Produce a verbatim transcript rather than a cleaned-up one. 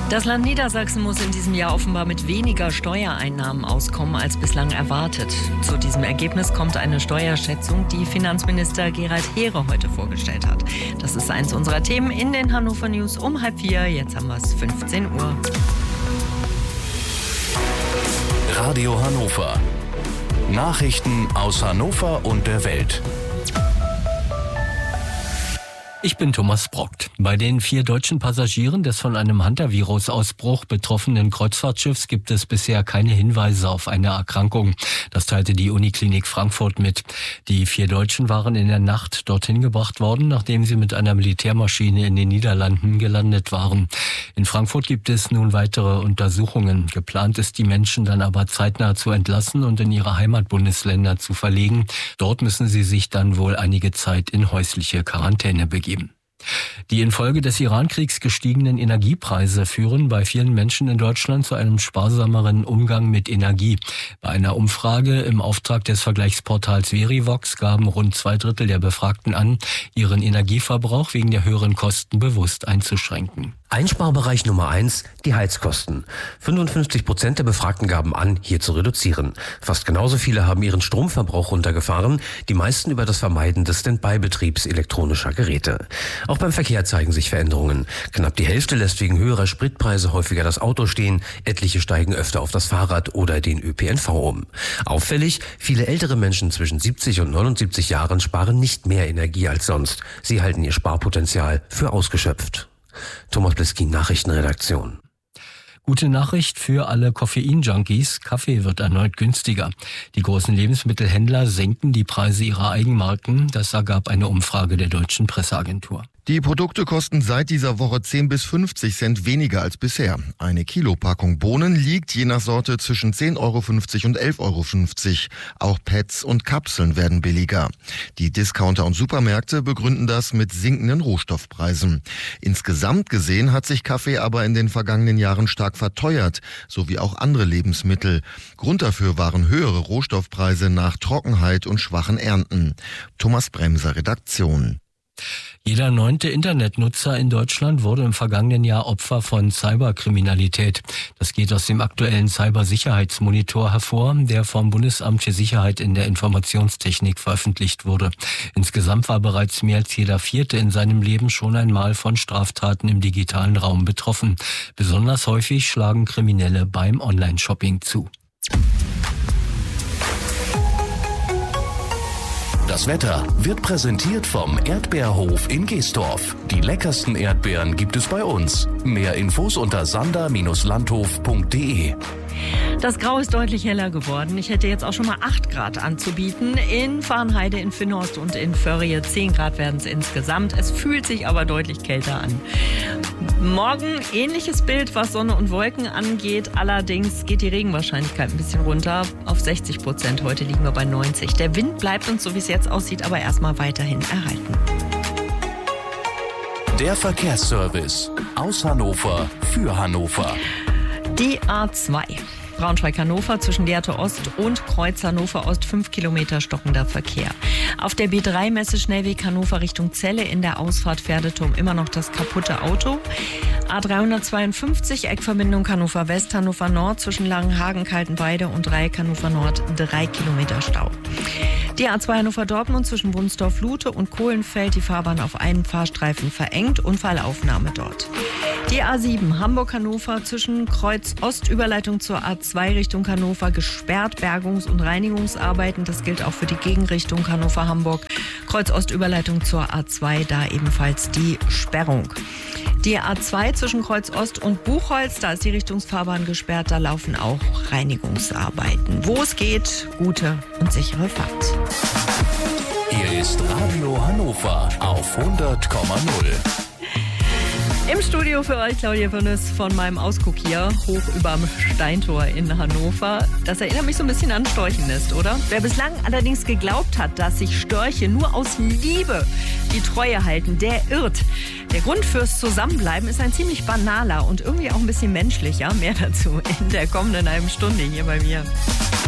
Das Land Niedersachsen muss in diesem Jahr offenbar mit weniger Steuereinnahmen auskommen als bislang erwartet. Zu diesem Ergebnis kommt eine Steuerschätzung, die Finanzminister Gerald Heere heute vorgestellt hat. Das ist eins unserer Themen in den Hannover News um halb vier. Jetzt haben wir es fünfzehn Uhr. Radio Hannover. Nachrichten aus Hannover und der Welt. Ich bin Thomas Brockt. Bei den vier deutschen Passagieren des von einem Hantavirus-Ausbruch betroffenen Kreuzfahrtschiffs gibt es bisher keine Hinweise auf eine Erkrankung. Das teilte die Uniklinik Frankfurt mit. Die vier Deutschen waren in der Nacht dorthin gebracht worden, nachdem sie mit einer Militärmaschine in den Niederlanden gelandet waren. In Frankfurt gibt es nun weitere Untersuchungen. Geplant ist, die Menschen dann aber zeitnah zu entlassen und in ihre Heimatbundesländer zu verlegen. Dort müssen sie sich dann wohl einige Zeit in häusliche Quarantäne begeben. Die infolge des Iran-Kriegs gestiegenen Energiepreise führen bei vielen Menschen in Deutschland zu einem sparsameren Umgang mit Energie. Bei einer Umfrage im Auftrag des Vergleichsportals Verivox gaben rund zwei Drittel der Befragten an, ihren Energieverbrauch wegen der höheren Kosten bewusst einzuschränken. Einsparbereich Nummer eins, die Heizkosten. fünfundfünfzig Prozent der Befragten gaben an, hier zu reduzieren. Fast genauso viele haben ihren Stromverbrauch runtergefahren, die meisten über das Vermeiden des Standby-Betriebs elektronischer Geräte. Auch beim Verkehr zeigen sich Veränderungen. Knapp die Hälfte lässt wegen höherer Spritpreise häufiger das Auto stehen, etliche steigen öfter auf das Fahrrad oder den Ö P N V um. Auffällig, viele ältere Menschen zwischen siebzig und neunundsiebzig Jahren sparen nicht mehr Energie als sonst. Sie halten ihr Sparpotenzial für ausgeschöpft. Thomas Bliskin, Nachrichtenredaktion. Gute Nachricht für alle Koffein-Junkies. Kaffee wird erneut günstiger. Die großen Lebensmittelhändler senken die Preise ihrer Eigenmarken. Das ergab eine Umfrage der Deutschen Presseagentur. Die Produkte kosten seit dieser Woche zehn bis fünfzig Cent weniger als bisher. Eine Kilopackung Bohnen liegt je nach Sorte zwischen zehn Euro fünfzig und elf Euro fünfzig. Auch Pads und Kapseln werden billiger. Die Discounter und Supermärkte begründen das mit sinkenden Rohstoffpreisen. Insgesamt gesehen hat sich Kaffee aber in den vergangenen Jahren stark verteuert, sowie auch andere Lebensmittel. Grund dafür waren höhere Rohstoffpreise nach Trockenheit und schwachen Ernten. Thomas Bremser, Redaktion. Jeder neunte Internetnutzer in Deutschland wurde im vergangenen Jahr Opfer von Cyberkriminalität. Das geht aus dem aktuellen Cybersicherheitsmonitor hervor, der vom Bundesamt für Sicherheit in der Informationstechnik veröffentlicht wurde. Insgesamt war bereits mehr als jeder Vierte in seinem Leben schon einmal von Straftaten im digitalen Raum betroffen. Besonders häufig schlagen Kriminelle beim Online-Shopping zu. Das Wetter wird präsentiert vom Erdbeerhof in Geesdorf. Die leckersten Erdbeeren gibt es bei uns. Mehr Infos unter sander Bindestrich landhof punkt de. Das Grau ist deutlich heller geworden. Ich hätte jetzt auch schon mal acht Grad anzubieten. In Farnheide, in Finnhorst und in Förrje zehn Grad werden es insgesamt. Es fühlt sich aber deutlich kälter an. Morgen ähnliches Bild, was Sonne und Wolken angeht. Allerdings geht die Regenwahrscheinlichkeit ein bisschen runter auf sechzig Prozent. Heute liegen wir bei neunzig. Der Wind bleibt uns, so wie es jetzt aussieht, aber erstmal weiterhin erhalten. Der Verkehrsservice aus Hannover für Hannover. Die A zwei. Braunschweig-Hannover zwischen Lehrte Ost und Kreuz Hannover Ost, fünf Kilometer stockender Verkehr. Auf der B drei Messe Schnellweg Hannover Richtung Celle in der Ausfahrt Pferdeturm immer noch das kaputte Auto. A dreihundertzweiundfünfzig Eckverbindung Hannover West, Hannover Nord zwischen Langenhagen, Kaltenweide und Dreieck Hannover Nord, drei Kilometer Stau. Die A zwei Hannover-Dortmund zwischen Wunsdorf-Lute und Kohlenfeld, die Fahrbahn auf einen Fahrstreifen verengt, Unfallaufnahme dort. Die A sieben Hamburg-Hannover zwischen Kreuz Ost, Überleitung zur A zwei Richtung Hannover gesperrt, Bergungs- und Reinigungsarbeiten, das gilt auch für die Gegenrichtung Hannover-Hamburg. Kreuz Ost, Überleitung zur A zwei, da ebenfalls die Sperrung. Die A zwei zwischen Kreuz Ost und Buchholz, da ist die Richtungsfahrbahn gesperrt, da laufen auch Reinigungsarbeiten. Wo es geht, gute und sichere Fahrt. Hier ist Radio Hannover auf hundert Komma null. Im Studio für euch Claudia Wönnes von meinem Ausguck hier, hoch überm Steintor in Hannover. Das erinnert mich so ein bisschen an Storchennest, oder? Wer bislang allerdings geglaubt hat, dass sich Störche nur aus Liebe die Treue halten, der irrt. Der Grund fürs Zusammenbleiben ist ein ziemlich banaler und irgendwie auch ein bisschen menschlicher. Mehr dazu in der kommenden halben Stunde hier bei mir.